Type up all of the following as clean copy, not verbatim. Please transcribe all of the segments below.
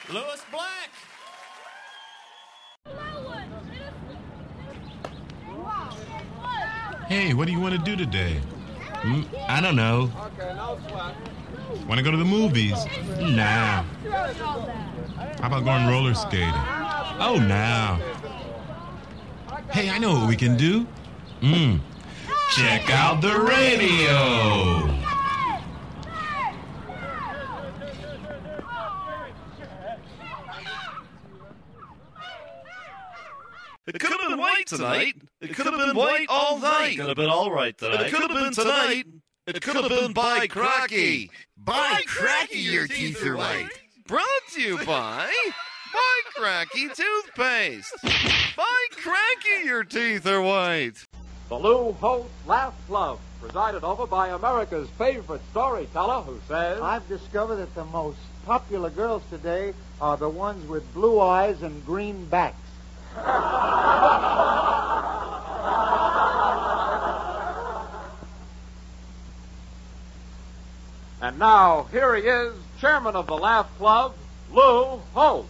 Lewis Black. Hey, what do you want to do today? I don't know. Okay, no sweat. Want to go to the movies? Nah. How about going roller skating? Oh, nah. Hey, I know what we can do. Check out the radio. It could have been white tonight. It could have been white all night. It could have been all right tonight. It could have been tonight. It could have been by cracky. By cracky, your teeth are white. Brought to you by Cracky Toothpaste. By Cracky, your teeth are white. The Lou Holtz Laugh Club, presided over by America's favorite storyteller who says, I've discovered that the most popular girls today are the ones with blue eyes and green backs. And now, here he is, chairman of the Laugh Club, Lou Holtz.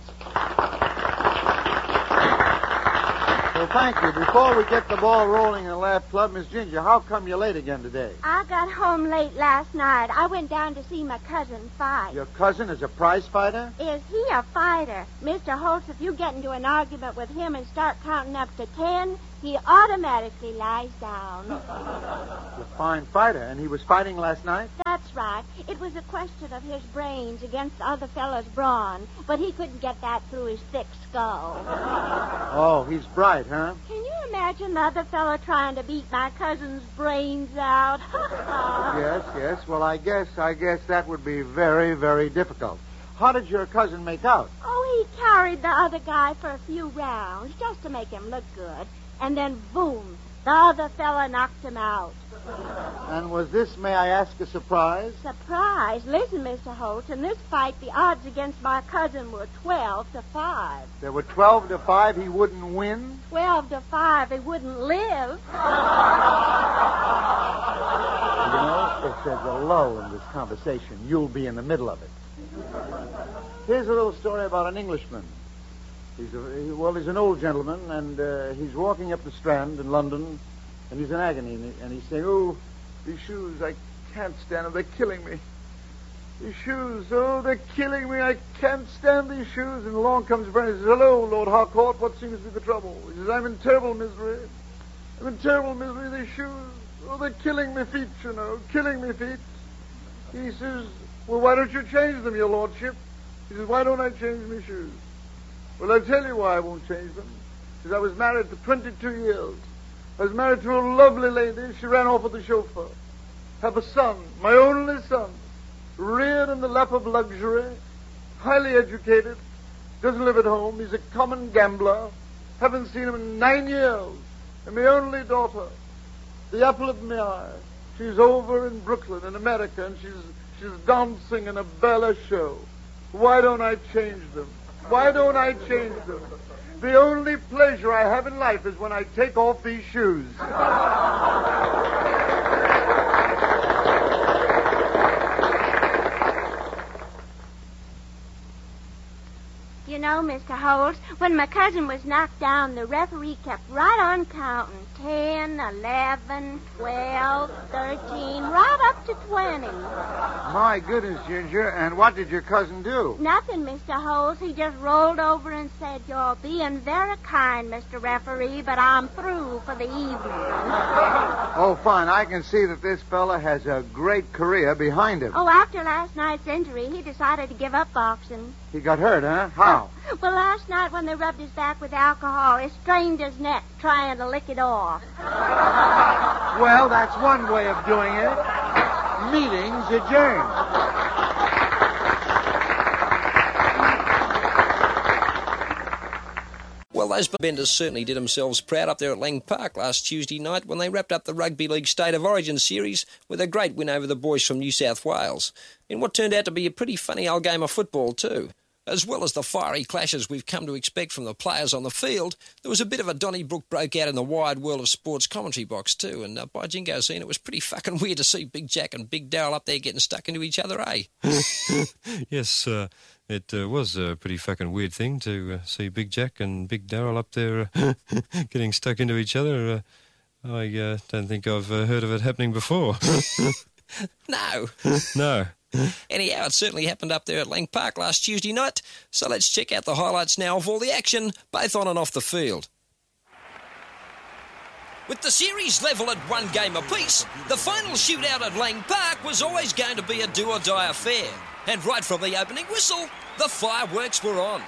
Well, thank you. Before we get the ball rolling in the Laugh Club, Miss Ginger, how come you're late again today? I got home late last night. I went down to see my cousin fight. Your cousin is a prize fighter? Is he a fighter? Mr. Holtz, if you get into an argument with him and start counting up to 10, he automatically lies down. He's a fine fighter, and he was fighting last night? That's right. It was a question of his brains against the other fellow's brawn, but he couldn't get that through his thick skull. Oh, he's bright, huh? Can you imagine the other fellow trying to beat my cousin's brains out? Yes. Well, I guess that would be very, very difficult. How did your cousin make out? Oh, he carried the other guy for a few rounds just to make him look good. And then, boom, the other fella knocked him out. And was this, may I ask, a surprise? Surprise? Listen, Mr. Holtz, in this fight, the odds against my cousin were 12-5. There were 12-5, he wouldn't win? 12-5, he wouldn't live. You know, if there's a lull in this conversation, you'll be in the middle of it. Here's a little story about an Englishman. He's an old gentleman, and he's walking up the Strand in London, and he's in agony, and he's saying, "Oh, these shoes, I can't stand them. They're killing me. These shoes, oh, they're killing me. I can't stand these shoes." And along comes a friend and says, "Hello, Lord Harcourt, what seems to be the trouble?" He says, "I'm in terrible misery. I'm in terrible misery. These shoes, oh, they're killing me feet, you know, killing me feet." He says, "Well, why don't you change them, your lordship?" He says, "Why don't I change my shoes?" "Well, I'll tell you why I won't change them. Because I was married for 22 years. I was married to a lovely lady. She ran off with the chauffeur. Have a son, my only son, reared in the lap of luxury, highly educated, doesn't live at home. He's a common gambler. Haven't seen him in 9 years. And my only daughter, the apple of my eye. She's over in Brooklyn, in America, and she's dancing in a ballet show. Why don't I change them? Why don't I change them? The only pleasure I have in life is when I take off these shoes." You know, Mr. Holtz, when my cousin was knocked down, the referee kept right on counting. 10, 11, 12, 13, right up to 20. My goodness, Ginger, and what did your cousin do? Nothing, Mr. Holtz. He just rolled over and said, "You're being very kind, Mr. Referee, but I'm through for the evening." Oh, fine. I can see that this fella has a great career behind him. Oh, after last night's injury, he decided to give up boxing. He got hurt, huh? How? Well, last night when they rubbed his back with alcohol, it strained his neck trying to lick it off. Well, that's one way of doing it. Meetings adjourned. Well, those benders certainly did themselves proud up there at Lang Park last Tuesday night when they wrapped up the Rugby League State of Origin series with a great win over the boys from New South Wales, in what turned out to be a pretty funny old game of football too. As well as the fiery clashes we've come to expect from the players on the field, there was a bit of a Donnybrook broke out in the wide world of sports commentary box too, and by jingo scene, it was pretty fucking weird to see Big Jack and Big Darryl up there getting stuck into each other, eh? Yes, it was a pretty fucking weird thing to see Big Jack and Big Darryl up there getting stuck into each other. I don't think I've heard of it happening before. No. No. Anyhow, it certainly happened up there at Lang Park last Tuesday night, so let's check out the highlights now of all the action, both on and off the field. With the series level at 1 game apiece, the final shootout at Lang Park was always going to be a do-or-die affair. And right from the opening whistle, the fireworks were on.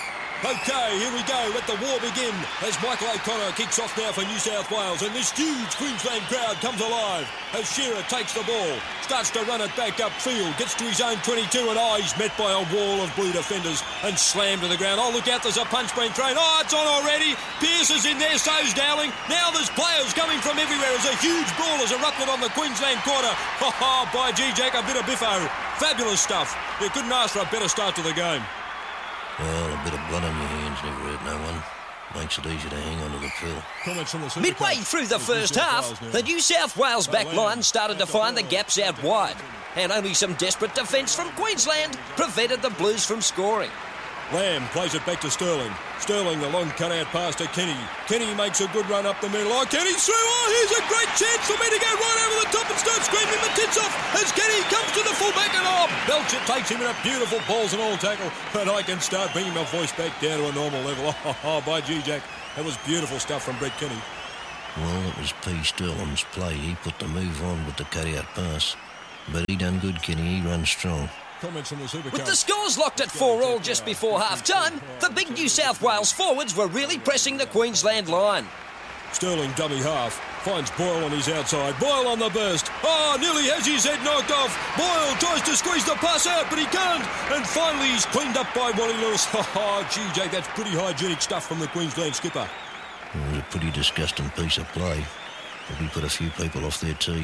OK, here we go. Let the war begin as Michael O'Connor kicks off now for New South Wales, and this huge Queensland crowd comes alive as Shearer takes the ball, starts to run it back upfield, gets to his own 22, and he's met by a wall of Blue defenders and slammed to the ground. Oh, look out, there's a punch being thrown. Oh, it's on already. Pearce is in there, so's Dowling. Now there's players coming from everywhere as a huge brawl has erupted on the Queensland quarter. Oh, by G-Jack, a bit of biffo. Fabulous stuff. You couldn't ask for a better start to the game. Well, a bit of blood on your hands never hurt no one. Makes it easier to hang on to the pill. Midway through the first half, the New South Wales back line started to find the gaps out wide, and only some desperate defence from Queensland prevented the Blues from scoring. Lamb plays it back to Sterling. Sterling, the long cut-out pass to Kenny. Kenny makes a good run up the middle. Oh, Kenny's through. Oh, here's a great chance for me to go right over the top and start screaming my tits off as Kenny comes to the fullback and Belcher takes him in a beautiful balls and all tackle. But I can start bringing my voice back down to a normal level. Oh, by G-Jack. That was beautiful stuff from Brett Kenny. Well, it was P. Sterling's play. He put the move on with the cut-out pass. But he done good, Kenny. He runs strong. With the scores locked at 4-4 just before half-time, the big New South Wales forwards were really pressing the Queensland line. Sterling dummy half, finds Boyle on his outside. Boyle on the burst. Oh, nearly has his head knocked off. Boyle tries to squeeze the pass out, but he can't. And finally he's cleaned up by Wally Lewis. Oh, gee, Jake, that's pretty hygienic stuff from the Queensland skipper. It was a pretty disgusting piece of play. Probably put a few people off their tee.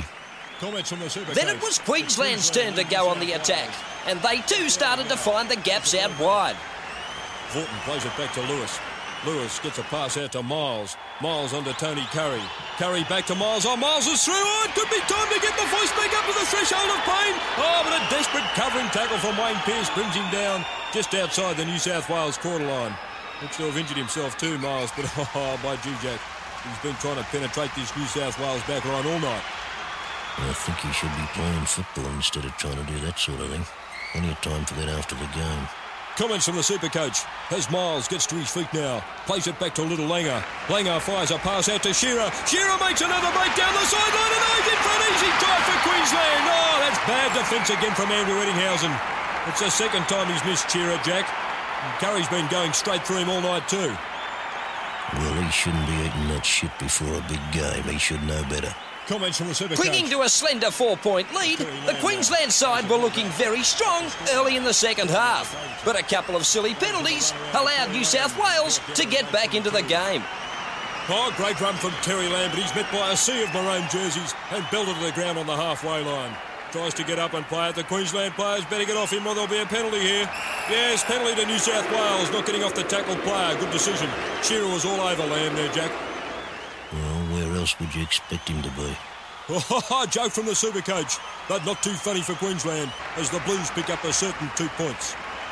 Then it was Queensland's turn to go on the attack, and they too started to find the gaps out wide. Vorton plays it back to Lewis. Lewis gets a pass out to Miles. Miles under Tony Curry. Curry back to Miles. Oh, Miles is through. Oh, it could be time to get the voice back up to the threshold of pain. Oh, but a desperate covering tackle from Wayne Pearce brings him down just outside the New South Wales quarter line. Looks to have injured himself too, Miles, but by G-Jack, he's been trying to penetrate this New South Wales back line all night. I think he should be playing football instead of trying to do that sort of thing. Plenty of time for that after the game. Comments from the Supercoach as Miles gets to his feet now. Plays it back to Little Langer. Langer fires a pass out to Shearer. Shearer makes another break down the sideline and he's in for an easy try for Queensland. Oh, that's bad defence again from Andrew Eddinghausen. It's the second time he's missed Shearer, Jack. And Curry's been going straight through him all night too. Well, he shouldn't be eating that shit before a big game. He should know better. Comments from the Supercoach. Clinging to a slender 4-point lead, the Queensland side were looking very strong early in the second half. But a couple of silly penalties allowed New South Wales to get back into the game. Oh, great run from Terry Lambert. He's met by a sea of maroon jerseys and belted to the ground on the halfway line. Tries to get up and play it. The Queensland players better get off him or there'll be a penalty here. Yes, penalty to New South Wales, not getting off the tackle player. Good decision. Shearer was all over Lamb there, Jack. Well, where else would you expect him to be? Oh, joke from the Supercoach, but not too funny for Queensland as the Blues pick up a certain 2 points.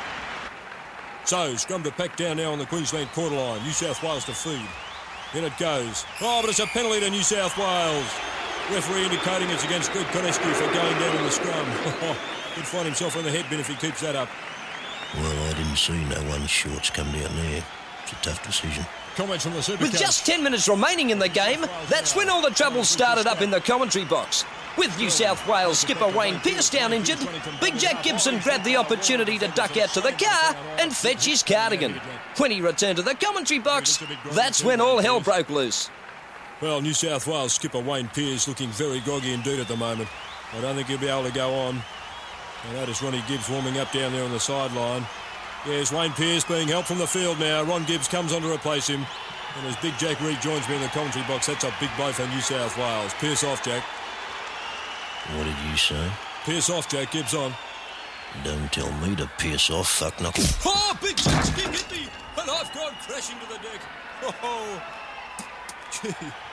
So, scrum to pack down now on the Queensland quarter line. New South Wales to feed. In it goes. Oh, but it's a penalty to New South Wales. Referee indicating it's against Greg Konescu for going down in the scrum. Could find himself in the head bin if he keeps that up. Well, I didn't see no one's shorts come down there. It's a tough decision. Comments from the Supercoach. With just 10 minutes remaining in the game, that's when all the trouble started up in the commentary box. With New South Wales skipper Wayne Pearce down injured, Big Jack Gibson grabbed the opportunity to duck out to the car and fetch his cardigan. When he returned to the commentary box, that's when all hell broke loose. Well, New South Wales skipper Wayne Pearce looking very groggy indeed at the moment. I don't think he'll be able to go on. I notice Ronnie Gibbs warming up down there on the sideline. Yes, Wayne Pearce being helped from the field now. Ron Gibbs comes on to replace him. And as Big Jack Reed joins me in the commentary box, that's a big blow for New South Wales. Pearce off, Jack. What did you say? Pearce off, Jack. Gibbs on. Don't tell me to piss off, fuck knuckle. Oh, Big Jack's king hit me, and I've gone crashing to the deck. Oh, gee.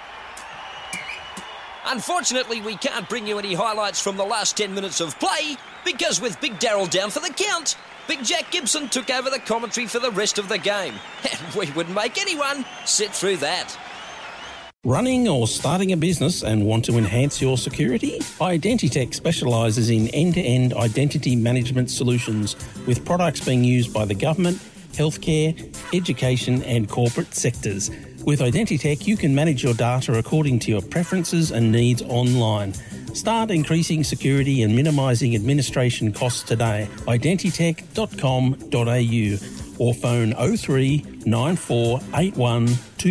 Unfortunately, we can't bring you any highlights from the last 10 minutes of play, because with Big Daryl down for the count, Big Jack Gibson took over the commentary for the rest of the game. And we wouldn't make anyone sit through that. Running or starting a business and want to enhance your security? Identitech specialises in end-to-end identity management solutions with products being used by the government, healthcare, education and corporate sectors. With Identitech, you can manage your data according to your preferences and needs online. Start increasing security and minimising administration costs today. Identitech.com.au or phone 03 9481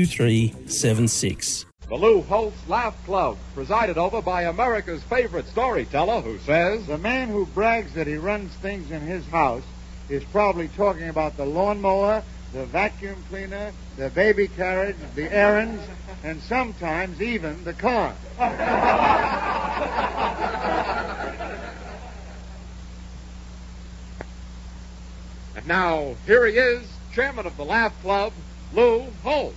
2376. The Lou Holtz Laugh Club, presided over by America's favorite storyteller who says, the man who brags that he runs things in his house is probably talking about the lawnmower, the vacuum cleaner, the baby carriage, the errands, and sometimes even the car. And now, here he is, chairman of the Laugh Club, Lou Holtz.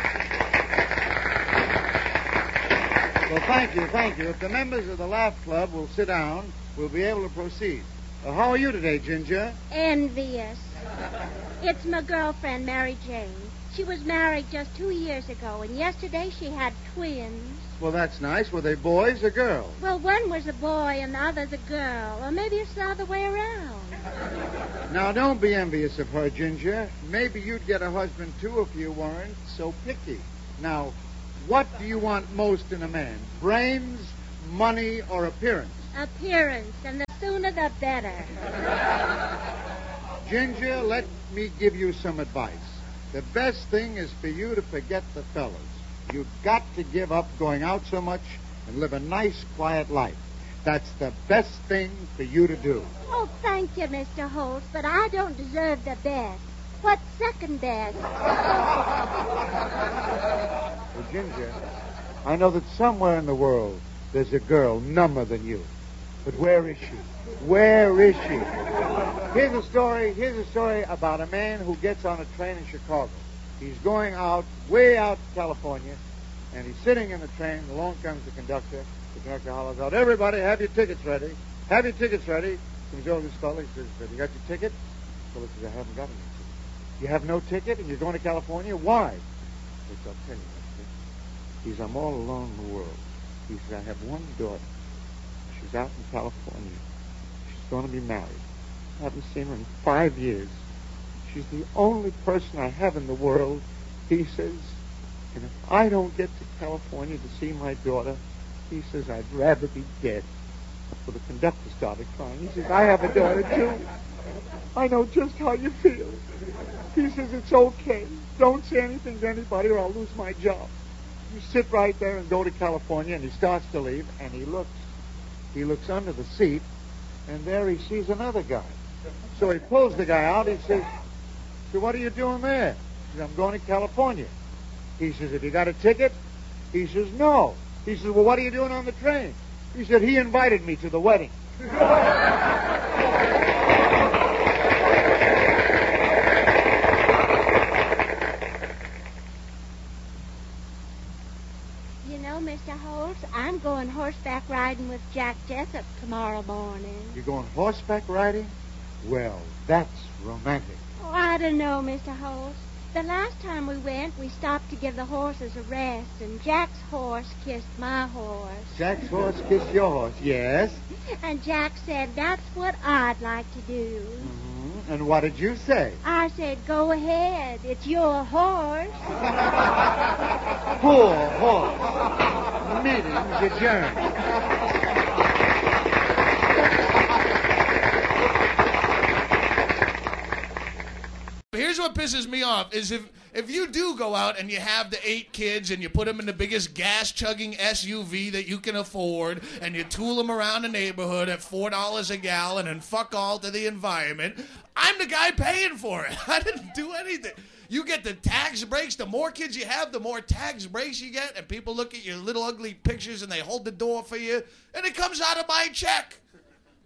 Well, thank you. If the members of the Laugh Club will sit down, we'll be able to proceed. How are you today, Ginger? Envious. It's my girlfriend, Mary Jane. She was married just 2 years ago, and yesterday she had twins. Well, that's nice. Were they boys or girls? Well, one was a boy and the other's a girl. Or maybe it's the other way around. Now, don't be envious of her, Ginger. Maybe you'd get a husband, too, if you weren't so picky. Now, what do you want most in a man? Brains, money, or appearance? Appearance, and the sooner the better. Ginger, let me give you some advice. The best thing is for you to forget the fellas. You've got to give up going out so much and live a nice, quiet life. That's the best thing for you to do. Oh, thank you, Mr. Holtz, but I don't deserve the best. What's second best? Well, Ginger, I know that somewhere in the world there's a girl number than you. But where is she? Where is she? Here's a story about a man who gets on a train in Chicago. He's going out, way out to California, and he's sitting in the train. Along comes the conductor. The conductor hollers out, everybody, have your tickets ready. Have your tickets ready. Comes over to this fellow. He says, you got your ticket? The fellow says, I haven't got any ticket. You have no ticket and you're going to California? Why? He says, I'll tell you, mister. He says, I'm all alone in the world. He says, I have one daughter. She's out in California. She's going to be married. I haven't seen her in 5 years. She's the only person I have in the world. He says, and if I don't get to California to see my daughter, he says, I'd rather be dead. So the conductor started crying. He says, I have a daughter, too. I know just how you feel. He says, it's okay. Don't say anything to anybody or I'll lose my job. You sit right there and go to California, and he starts to leave, and he looks under the seat, and there he sees another guy. So he pulls the guy out. He says, so what are you doing there? He says, I'm going to California. He says, have you got a ticket? He says, no. He says, well, what are you doing on the train? He said, he invited me to the wedding. You know, Mr. Holtz, I'm going horseback riding with Jack Jessup tomorrow morning. You're going horseback riding? Well, that's romantic. Oh, I don't know, Mr. Holtz. The last time we went, we stopped to give the horses a rest, and Jack's horse kissed my horse. Jack's horse kissed your horse, yes. And Jack said, that's what I'd like to do. Mm-hmm. And what did you say? I said, go ahead. It's your horse. Poor horse. Meeting's adjourned. Here's what pisses me off is if you do go out and you have the 8 kids and you put them in the biggest gas-chugging SUV that you can afford and you tool them around the neighborhood at $4 a gallon and fuck all to the environment, I'm the guy paying for it. I didn't do anything. You get the tax breaks. The more kids you have, the more tax breaks you get, and people look at your little ugly pictures and they hold the door for you, and it comes out of my check.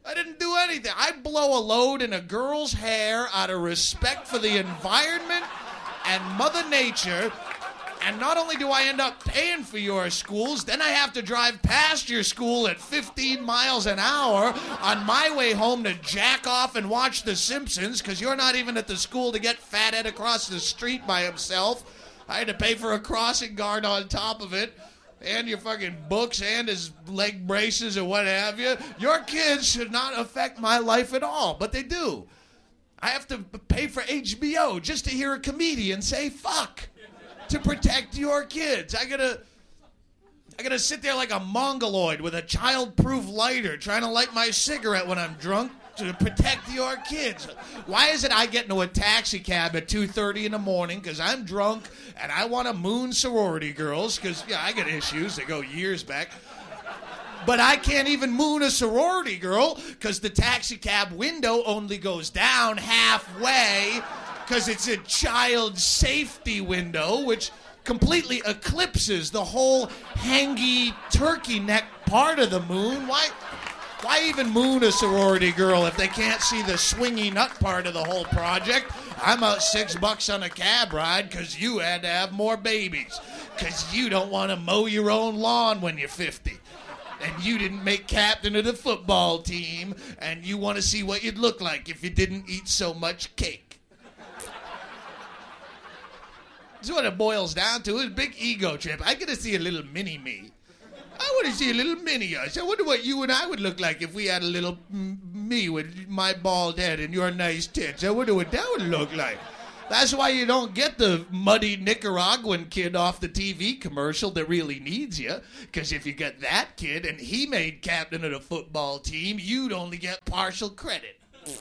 I didn't do anything. I blow a load in a girl's hair out of respect for the environment and Mother Nature. And not only do I end up paying for your schools, then I have to drive past your school at 15 miles an hour on my way home to jack off and watch The Simpsons because you're not even at the school to get Fat Ed across the street by himself. I had to pay for a crossing guard on top of it, and your fucking books and his leg braces or what have you. Your kids should not affect my life at all, but they do. I have to pay for HBO just to hear a comedian say fuck to protect your kids. I gotta sit there like a mongoloid with a child-proof lighter trying to light my cigarette when I'm drunk to protect your kids. Why is it I get into a taxi cab at 2:30 in the morning because I'm drunk and I want to moon sorority girls because, yeah, I got issues that go years back. But I can't even moon a sorority girl because the taxi cab window only goes down halfway because it's a child safety window, which completely eclipses the whole hangy turkey neck part of the moon. Why even moon a sorority girl if they can't see the swingy nut part of the whole project? I'm out $6 on a cab ride because you had to have more babies. Because you don't want to mow your own lawn when you're 50. And you didn't make captain of the football team. And you want to see what you'd look like if you didn't eat so much cake. That's what it boils down to, is a big ego trip. I get to see a little mini-me. I want to see a little mini-us. I wonder what you and I would look like if we had a little me with my bald head and your nice tits. I wonder what that would look like. That's why you don't get the muddy Nicaraguan kid off the TV commercial that really needs you. Because if you get that kid and he made captain of the football team, you'd only get partial credit.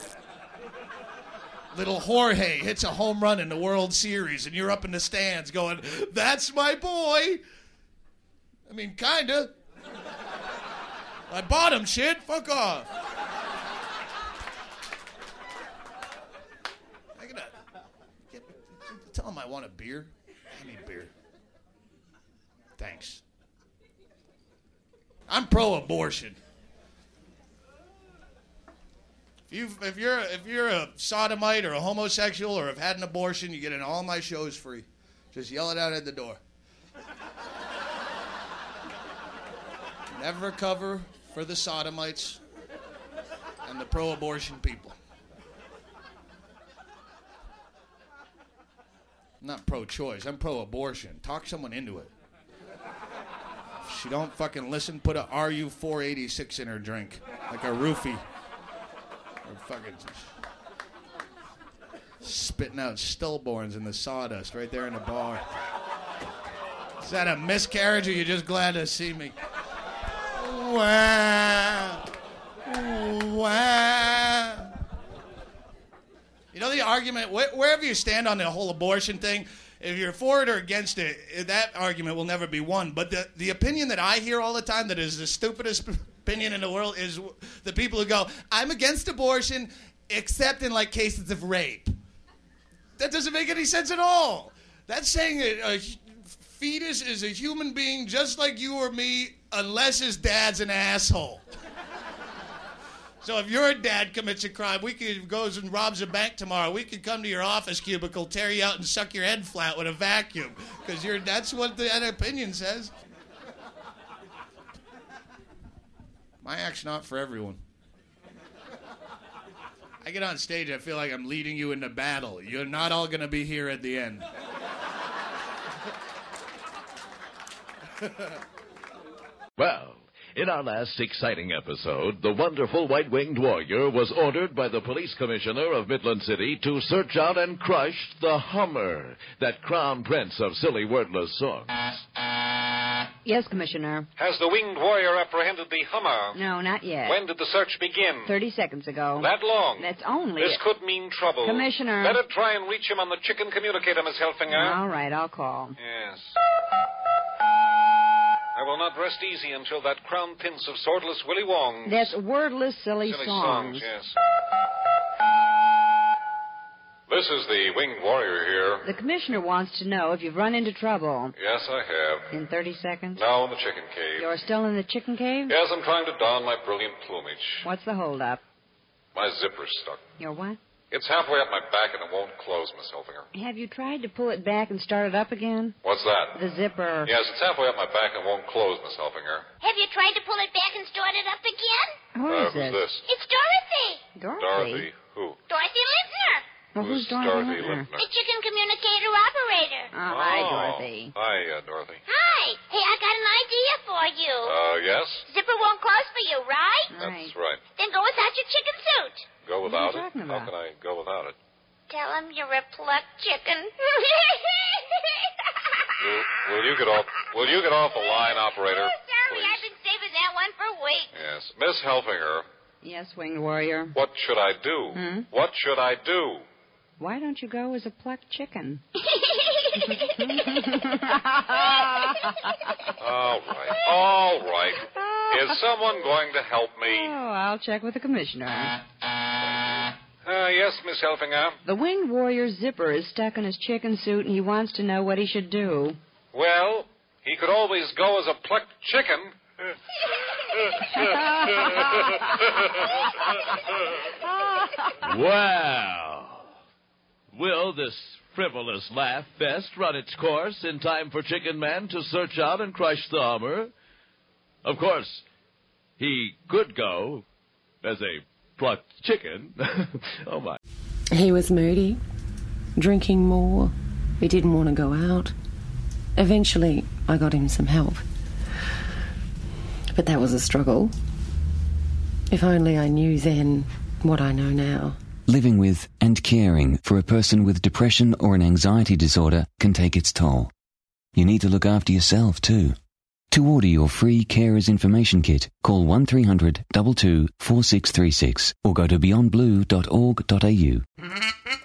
Little Jorge hits a home run in the World Series and you're up in the stands going, "That's my boy." I mean, kinda. I bought him, shit. Fuck off. Tell him I want a beer. I need beer. Thanks. I'm pro-abortion. If you're a sodomite or a homosexual or have had an abortion, you get in all my shows free. Just yell it out at the door. Never cover for the sodomites and the pro-abortion people. I'm not pro-choice. I'm pro-abortion. Talk someone into it. If she don't fucking listen, put a RU-486 in her drink. Like a roofie. Or fucking spitting out stillborns in the sawdust right there in the bar. Is that a miscarriage or you just glad to see me? Wow. Wow. You know the argument, wherever you stand on the whole abortion thing, if you're for it or against it, that argument will never be won. But the opinion that I hear all the time that is the stupidest opinion in the world is the people who go, "I'm against abortion except in like cases of rape." That doesn't make any sense at all. That's saying a fetus is a human being just like you or me unless his dad's an asshole. So if your dad commits a crime, goes and robs a bank tomorrow, we could come to your office cubicle, tear you out, and suck your head flat with a vacuum. Because that's what that opinion says. My act's not for everyone. I get on stage, I feel like I'm leading you into battle. You're not all going to be here at the end. Well, in our last exciting episode, the wonderful white-winged warrior was ordered by the police commissioner of Midland City to search out and crush the Hummer, that crown prince of silly, wordless songs. Yes, Commissioner. Has the winged warrior apprehended the Hummer? No, not yet. When did the search begin? 30 seconds ago. That long? That's only... This could mean trouble. Commissioner. Better try and reach him on the chicken communicator, Miss Helfinger. All right, I'll call. Yes. I will not rest easy until that crown prince of swordless Willy Wong. That's wordless silly songs. Yes. This is the Winged Warrior here. The commissioner wants to know if you've run into trouble. Yes, I have. In 30 seconds? Now in the chicken cave. You're still in the chicken cave? Yes, I'm trying to don my brilliant plumage. What's the holdup? My zipper's stuck. Your what? It's halfway up my back and it won't close, Miss Helfinger. Have you tried to pull it back and start it up again? What's that? The zipper. Yes, it's halfway up my back and won't close, Miss Helfinger. Have you tried to pull it back and start it up again? Who is who's this? It's Dorothy. Dorothy who? Dorothy Lintner. Well, who's Dorothy Lintner? The chicken communicator operator. Oh, hi, Dorothy. Hi, Dorothy. Hi. Hey, I got an idea for you. Yes? Zipper won't close for you, right? That's right. Then go without your chicken suit. Go without What are you it? talking How about? can I go without it? Tell him you're a plucked chicken. Will you get off the line, operator? Oh, sorry, please? I've been saving that one for weeks. Yes. Miss Helfinger, Yes, Winged Warrior. what should I do? What should I do? Why don't you go as a plucked chicken? All right. Is someone going to help me? Oh, I'll check with the commissioner. Yes, Miss Helfinger. The Winged Warrior's zipper is stuck in his chicken suit, and he wants to know what he should do. Well, he could always go as a plucked chicken. Well, will this frivolous laugh fest run its course in time for Chicken Man to search out and crush the Hummer? Of course, he could go as a plucked chicken. Oh, my. He was moody, drinking more. He didn't want to go out. Eventually, I got him some help. But that was a struggle. If only I knew then what I know now. Living with and caring for a person with depression or an anxiety disorder can take its toll. You need to look after yourself too. To order your free Carers Information Kit, call 1300 22 4636 or go to beyondblue.org.au.